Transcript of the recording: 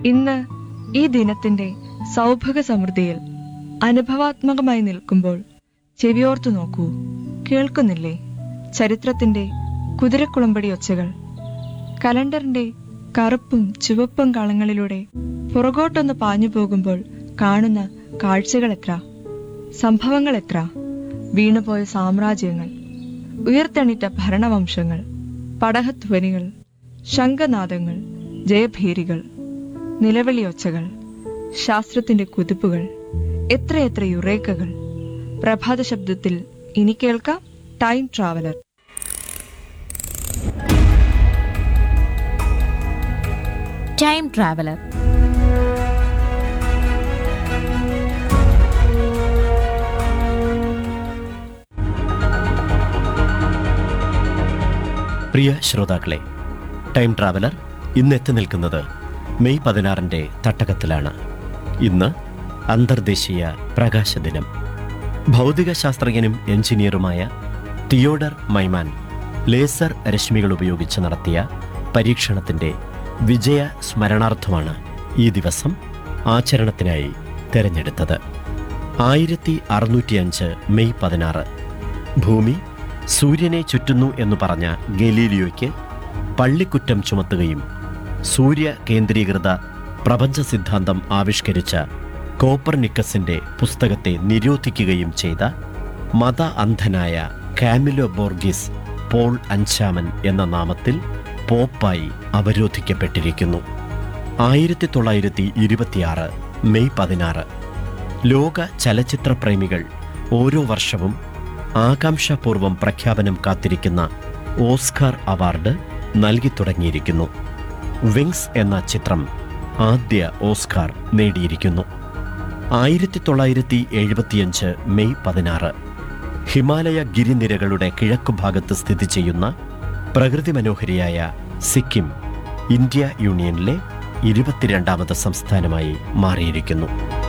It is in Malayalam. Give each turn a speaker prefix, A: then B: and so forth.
A: ഇന്ന് ഈ ദിനത്തിന്റെ സൗഭഗ സമൃദ്ധിയിൽ അനുഭവാത്മകമായി നിൽക്കുമ്പോൾ ചെവിയോർത്തു നോക്കൂ, കേൾക്കുന്നില്ലേ ചരിത്രത്തിന്റെ കുതിരക്കുളമ്പടി ഒച്ചകൾ? കലണ്ടറിന്റെ കറുപ്പും ചുവപ്പും കളങ്ങളിലൂടെ പുറകോട്ടൊന്ന് പാഞ്ഞു പോകുമ്പോൾ കാണുന്ന കാഴ്ചകൾ എത്ര, സംഭവങ്ങൾ എത്ര! വീണുപോയ സാമ്രാജ്യങ്ങൾ, ഉയർത്തെണീറ്റ ഭരണവംശങ്ങൾ, പടഹധ്വനികൾ, ശംഖനാദങ്ങൾ, ജയഭീരികൾ, നിലവിളിയൊച്ചകൾ, ശാസ്ത്രത്തിന്റെ കുതിപ്പുകൾ, എത്രയെത്ര യുറേക്കകൾ! പ്രഭാത ശബ്ദത്തിൽ ഇനി കേൾക്കാം ടൈം ട്രാവലർ.
B: Time traveller.
C: പ്രിയ ശ്രോതാക്കളെ, ടൈം ട്രാവലർ ഇന്ന് എത്തി നിൽക്കുന്നത് മെയ് 16 തട്ടകത്തിലാണ്. ഇന്ന് അന്തർദേശീയ പ്രകാശ ദിനം. ഭൗതിക ശാസ്ത്രജ്ഞനും എഞ്ചിനീയറുമായ തിയോഡർ മൈമാൻ ലേസർ രശ്മികൾ ഉപയോഗിച്ച് നടത്തിയ പരീക്ഷണത്തിൻ്റെ വിജയ സ്മരണാർത്ഥമാണ് ഈ ദിവസം ആചരണത്തിനായി തിരഞ്ഞെടുത്തത്. 1605 മെയ് 16 ഭൂമി സൂര്യനെ ചുറ്റുന്നു എന്നു പറഞ്ഞ ഗലീലിയോയ്ക്ക് പള്ളിക്കുറ്റം ചുമത്തുകയും സൂര്യ കേന്ദ്രീകൃത പ്രപഞ്ച സിദ്ധാന്തം ആവിഷ്കരിച്ച കോപ്പർനിക്കസിന്റെ പുസ്തകത്തെ നിരോധിക്കുകയും ചെയ്ത മത അന്ധനായ കാമിലോ ബോർഗീസ് പോൾ അഞ്ചാമൻ എന്ന നാമത്തിൽ പോപ്പായി അവരോധിക്കപ്പെട്ടിരിക്കുന്നു. 1926 മെയ് 16 ലോക ചലച്ചിത്ര പ്രേമികൾ ഓരോ വർഷവും ആകാംക്ഷാപൂർവം പ്രഖ്യാപനം കാത്തിരിക്കുന്ന ഓസ്കാർ അവാർഡ് നൽകി തുടങ്ങിയിരിക്കുന്നു. വിങ്സ് എന്ന ചിത്രം ആദ്യ ഓസ്കാർ നേടിയിരിക്കുന്നു. 1975 മെയ് 16 ഹിമാലയ ഗിരിനിരകളുടെ കിഴക്കുഭാഗത്ത് സ്ഥിതി ചെയ്യുന്ന പ്രകൃതി മനോഹരിയായ സിക്കിം ഇന്ത്യ യൂണിയനിലെ 22ാമത് സംസ്ഥാനമായി മാറിയിരിക്കുന്നു.